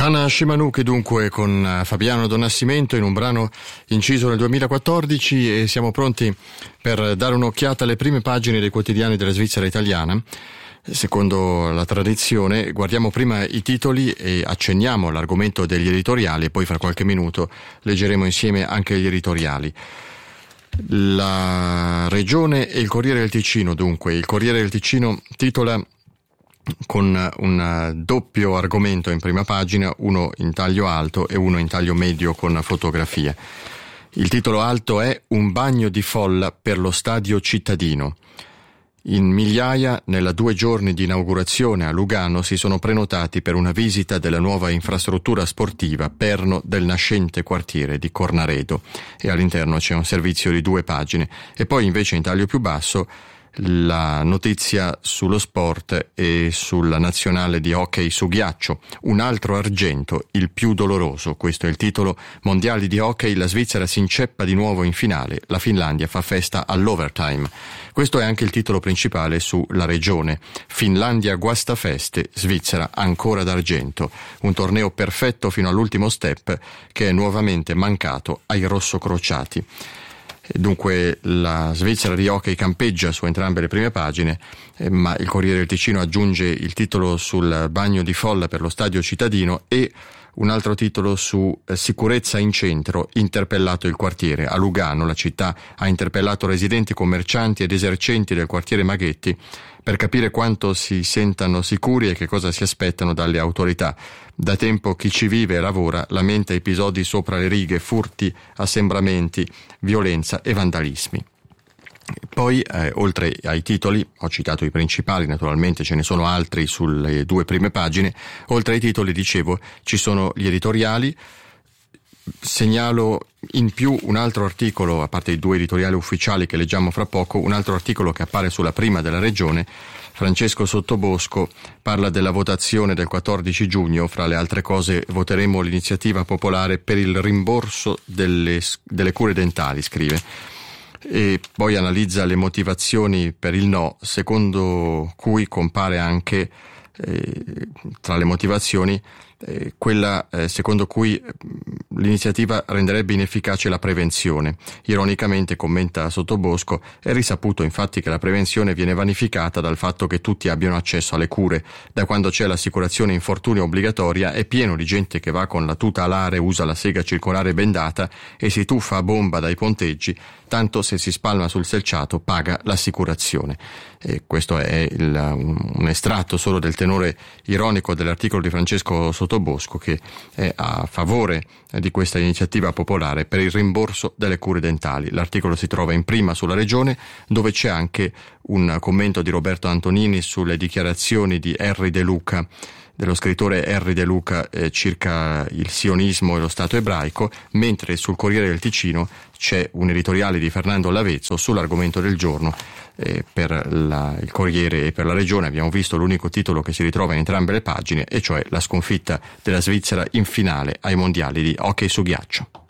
Anna Scimannucchi dunque con Fabiano Donascimento in un brano inciso nel 2014, e siamo pronti per dare un'occhiata alle prime pagine dei quotidiani della Svizzera italiana. Secondo la tradizione guardiamo prima i titoli e accenniamo all'argomento degli editoriali, e poi fra qualche minuto leggeremo insieme anche gli editoriali. La Regione e il Corriere del Ticino dunque. Il Corriere del Ticino titola con un doppio argomento in prima pagina, uno in taglio alto e uno in taglio medio con fotografie. Il titolo alto è "Un bagno di folla per lo stadio cittadino". In migliaia, nella 2 giorni di inaugurazione a Lugano, si sono prenotati per una visita della nuova infrastruttura sportiva perno del nascente quartiere di Cornaredo, e all'interno c'è un servizio di 2 pagine. E poi invece in taglio più basso la notizia sullo sport e sulla nazionale di hockey su ghiaccio. Un altro argento, il più doloroso. Questo è il titolo. Mondiali di hockey, la Svizzera si inceppa di nuovo in finale, la Finlandia fa festa all'overtime. Questo è anche il titolo principale su La Regione. Finlandia guastafeste, Svizzera ancora d'argento. Un torneo perfetto fino all'ultimo step che è nuovamente mancato ai rossocrociati. Dunque la Svizzera di hockey campeggia su entrambe le prime pagine, ma il Corriere del Ticino aggiunge il titolo sul bagno di folla per lo stadio cittadino e un altro titolo su sicurezza in centro, interpellato il quartiere. A Lugano la città ha interpellato residenti, commercianti ed esercenti del quartiere Maghetti per capire quanto si sentano sicuri e che cosa si aspettano dalle autorità. Da tempo chi ci vive e lavora lamenta episodi sopra le righe, furti, assembramenti, violenza e vandalismi. Poi, oltre ai titoli, ho citato i principali, naturalmente ce ne sono altri sulle 2 prime pagine, oltre ai titoli, dicevo, ci sono gli editoriali. Segnalo in più un altro articolo, a parte i 2 editoriali ufficiali che leggiamo fra poco, un altro articolo che appare sulla prima della Regione. Francesco Sottobosco parla della votazione del 14 giugno, fra le altre cose voteremo l'iniziativa popolare per il rimborso delle cure dentali, scrive. E poi analizza le motivazioni per il no, secondo cui compare anche tra le motivazioni quella secondo cui l'iniziativa renderebbe inefficace la prevenzione. Ironicamente, commenta Sottobosco, è risaputo infatti che la prevenzione viene vanificata dal fatto che tutti abbiano accesso alle cure. Da quando c'è l'assicurazione infortunio obbligatoria è pieno di gente che va con la tuta alare, usa la sega circolare bendata e si tuffa a bomba dai ponteggi, tanto se si spalma sul selciato paga l'assicurazione. E questo è un estratto solo del tenore ironico dell'articolo di Francesco Sottobosco, che è a favore di questa iniziativa popolare per il rimborso delle cure dentali. L'articolo si trova in prima sulla Regione, dove c'è anche un commento di Roberto Antonini sulle dichiarazioni di Henry De Luca, dello scrittore Henry De Luca, circa il sionismo e lo Stato ebraico, mentre sul Corriere del Ticino c'è un editoriale di Fernando Lavezzo sull'argomento del giorno. Per il Corriere e per la Regione abbiamo visto l'unico titolo che si ritrova in entrambe le pagine, e cioè la sconfitta della Svizzera in finale ai mondiali di hockey su ghiaccio.